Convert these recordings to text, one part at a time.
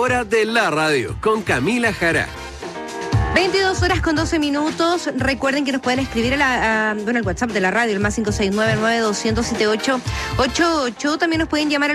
hora de la radio con Camila Jara. 22 horas con 12 minutos. Recuerden que nos pueden escribir al WhatsApp de la radio, el más 569-9200-7888. También nos pueden llamar al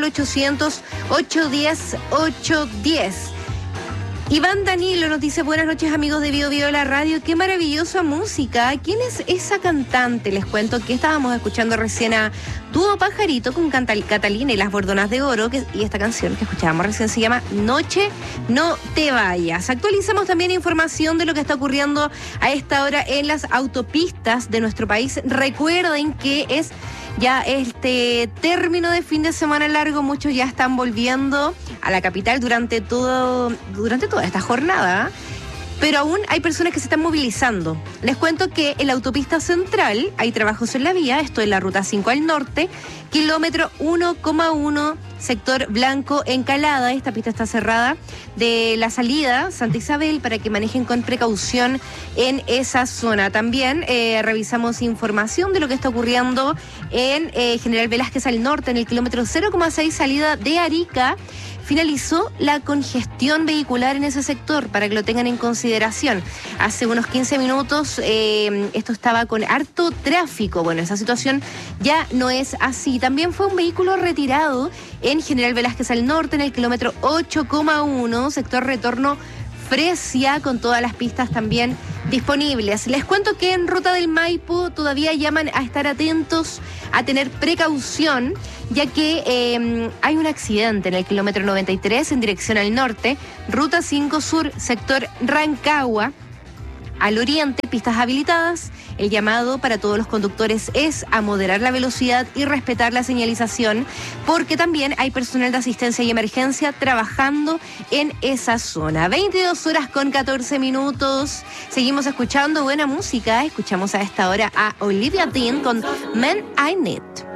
800-810-810. Iván Danilo nos dice: buenas noches, amigos de Bio Bio la radio. Qué maravillosa música. ¿Quién es esa cantante? Les cuento que estábamos escuchando recién a Dúo Pajarito con Catalina y las Bordonas de Oro, y esta canción que escuchábamos recién se llama Noche No Te Vayas. Actualizamos también información de lo que está ocurriendo a esta hora en las autopistas de nuestro país. Recuerden que es ya este término de fin de semana largo. Muchos ya están volviendo a la capital durante toda esta jornada, pero aún hay personas que se están movilizando. Les cuento que en la autopista central hay trabajos en la vía, esto es la ruta 5 al norte, kilómetro 1,1, sector Blanco Encalada. Esta pista está cerrada de la salida Santa Isabel para que manejen con precaución en esa zona. También revisamos información de lo que está ocurriendo en General Velázquez al norte, en el kilómetro 0,6, salida de Arica. Finalizó la congestión vehicular en ese sector, para que lo tengan en consideración. Hace unos 15 minutos esto estaba con harto tráfico. Bueno, esa situación ya no es así. También fue un vehículo retirado en General Velázquez al norte, en el kilómetro 8,1, sector retorno Fresia, con todas las pistas también disponibles. Les cuento que en Ruta del Maipo todavía llaman a estar atentos, a tener precaución, ya que hay un accidente en el kilómetro 93 en dirección al norte, Ruta 5 Sur, sector Rancagua. Al oriente, pistas habilitadas. El llamado para todos los conductores es a moderar la velocidad y respetar la señalización, porque también hay personal de asistencia y emergencia trabajando en esa zona. 22 horas con 14 minutos. Seguimos escuchando buena música. Escuchamos a esta hora a Olivia Dean con Men I Need.